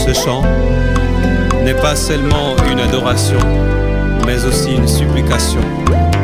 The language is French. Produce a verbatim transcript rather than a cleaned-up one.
Ce chant n'est pas seulement une adoration, mais aussi une supplication.